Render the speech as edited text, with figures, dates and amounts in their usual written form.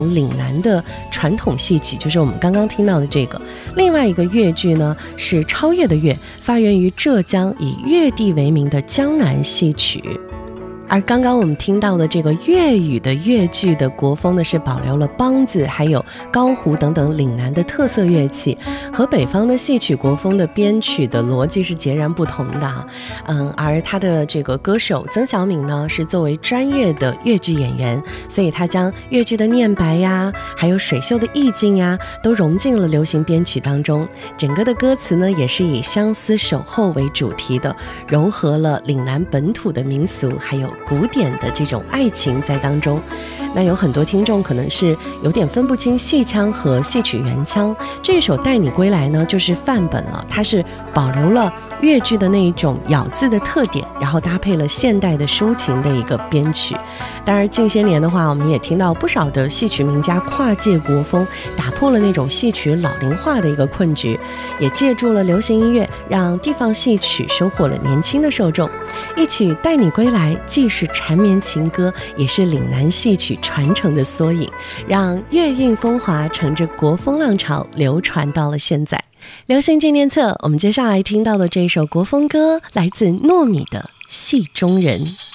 岭南的传统戏曲，就是我们刚刚听到的这个。另外一个越剧呢是超越的越，发源于浙江，以越地为名的江南戏曲。而刚刚我们听到的这个粤语的越剧的国风呢，是保留了梆子还有高胡等等岭南的特色乐器，和北方的戏曲国风的编曲的逻辑是截然不同的。而他的这个歌手曾小敏呢，是作为专业的越剧演员，所以他将越剧的念白呀，还有水袖的意境呀，都融进了流行编曲当中。整个的歌词呢，也是以相思守候为主题的，糅合了岭南本土的民俗还有古典的这种爱情在当中。那有很多听众可能是有点分不清戏腔和戏曲原腔，这首《带你归来》呢就是范本了，它是保留了越剧的那一种咬字的特点，然后搭配了现代的抒情的一个编曲。当然近些年的话，我们也听到不少的戏曲名家跨界国风，打破了那种戏曲老龄化的一个困局，也借助了流行音乐，让地方戏曲收获了年轻的受众。一曲《带你归来》既是缠绵情歌，也是岭南戏曲传承的缩影，让粤韵风华乘着国风浪潮流传到了现在。流行纪念册，我们接下来听到的这首国风歌来自糯米的《戏中人》。